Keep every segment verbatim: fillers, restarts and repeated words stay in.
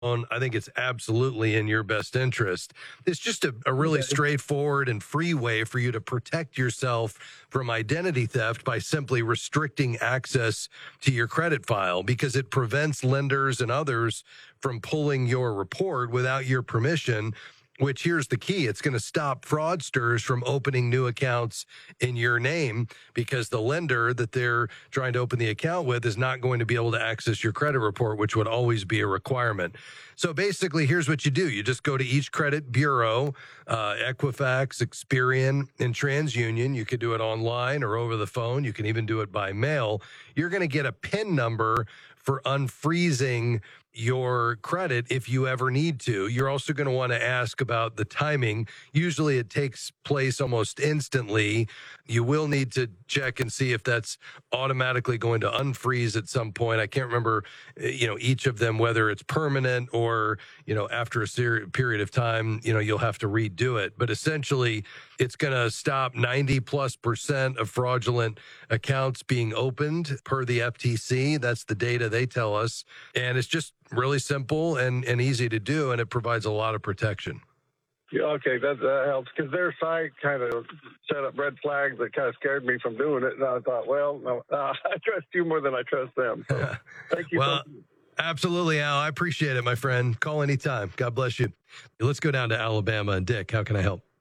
I think it's absolutely in your best interest. It's just a, a really straightforward and free way for you to protect yourself from identity theft by simply restricting access to your credit file, because it prevents lenders and others from pulling your report without your permission. Which, here's the key, it's going to stop fraudsters from opening new accounts in your name, because the lender that they're trying to open the account with is not going to be able to access your credit report, which would always be a requirement. So basically, here's what you do. You just go to each credit bureau, uh, Equifax, Experian, and TransUnion. You could do it online or over the phone. You can even do it by mail. You're going to get a PIN number for unfreezing your credit if you ever need to. You're also going to want to ask about the timing. Usually it takes place almost instantly. You will need to check and see if that's automatically going to unfreeze at some point. I can't remember, you know, each of them, whether it's permanent or, you know, after a ser- period of time, you know, you'll have to redo it. But essentially, it's going to stop ninety plus percent of fraudulent accounts being opened per the F T C. That's the data they tell us. And it's just really simple and, and easy to do, and it provides a lot of protection. Yeah, okay, that, that helps, because their site kind of set up red flags that kind of scared me from doing it. And I thought, well, no, uh, I trust you more than I trust them. So thank you. Well, absolutely, Al. I appreciate it, my friend. Call anytime. God bless you. Let's go down to Alabama. And Dick, how can I help?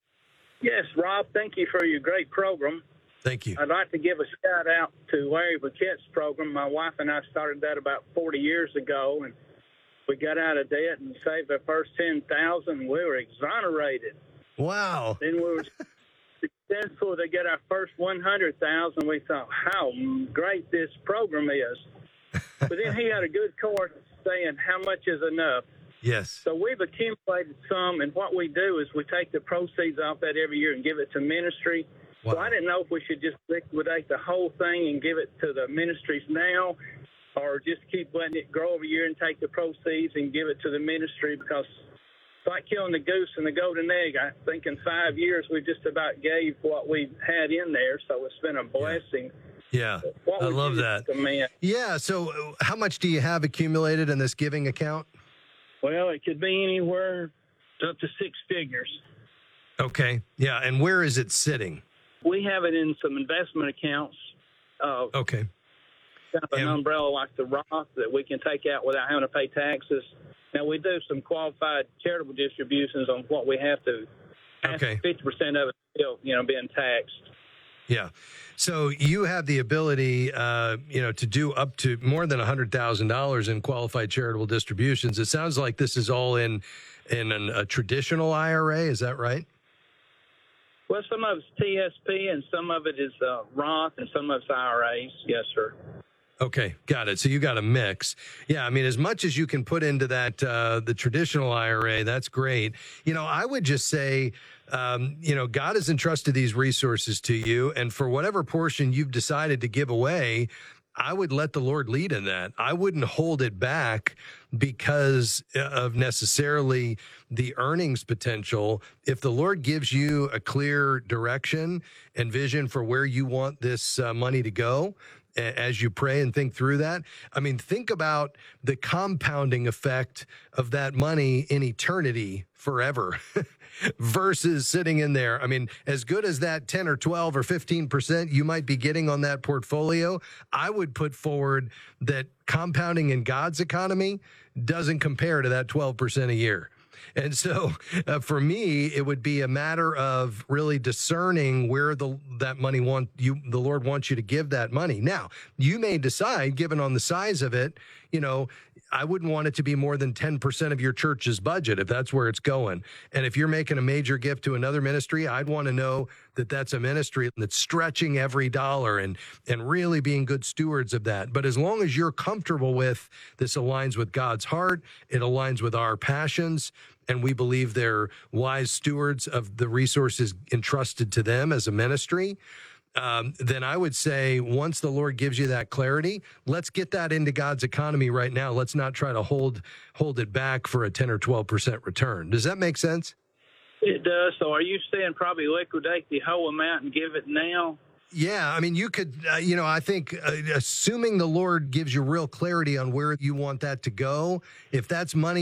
Yes, Rob, thank you for your great program. Thank you. I'd like to give a shout out to Larry Burkett's program. My wife and I started that about forty years ago, and we got out of debt and saved our first ten thousand dollars. We were exonerated. Wow. Then we were successful to get our first one hundred thousand dollars. We thought, how great this program is. But then he had a good course saying, how much is enough? Yes. So we've accumulated some, and what we do is we take the proceeds off that every year and give it to ministry. Wow. So I didn't know if we should just liquidate the whole thing and give it to the ministries now, or just keep letting it grow every year and take the proceeds and give it to the ministry, because it's like killing the goose and the golden egg. I think in five years we just about gave what we had in there, so it's been a blessing. Yeah, I love that. Recommend? Yeah, so how much do you have accumulated in this giving account? Well, it could be anywhere up to six figures. Okay, yeah, and where is it sitting? We have it in some investment accounts. Uh, okay. Kind of an and, umbrella like the Roth that we can take out without having to pay taxes. Now, we do some qualified charitable distributions on what we have to. Okay. fifty percent of it still, you know, being taxed. Yeah. So you have the ability, uh, you know, to do up to more than one hundred thousand dollars in qualified charitable distributions. It sounds like this is all in in an, a traditional I R A. Is that right? Well, some of it's T S P and some of it is uh, Roth and some of it's I R As. Yes, sir. Okay, got it. So you got a mix. Yeah, I mean, as much as you can put into that, uh, the traditional I R A, that's great. You know, I would just say, um, you know, God has entrusted these resources to you, and for whatever portion you've decided to give away, I would let the Lord lead in that. I wouldn't hold it back because of necessarily the earnings potential. If the Lord gives you a clear direction and vision for where you want this uh, money to go, as you pray and think through that, I mean, think about the compounding effect of that money in eternity forever versus sitting in there. I mean, as good as that ten or twelve or fifteen percent you might be getting on that portfolio, I would put forward that compounding in God's economy doesn't compare to that twelve percent a year. And so uh, for me, it would be a matter of really discerning where the that money want you, the Lord wants you to give that money. Now, you may decide, given on the size of it, you know, I wouldn't want it to be more than ten percent of your church's budget if that's where it's going. And if you're making a major gift to another ministry, I'd want to know that that's a ministry that's stretching every dollar and, and really being good stewards of that. But as long as you're comfortable with this aligns with God's heart, it aligns with our passions, and we believe they're wise stewards of the resources entrusted to them as a ministry, Um, then I would say once the Lord gives you that clarity, let's get that into God's economy right now. Let's not try to hold hold it back for a ten or twelve percent return. Does that make sense? It does. So are you saying probably liquidate the whole amount and give it now? Yeah, I mean, you could, uh, you know, I think uh, assuming the Lord gives you real clarity on where you want that to go, if that's money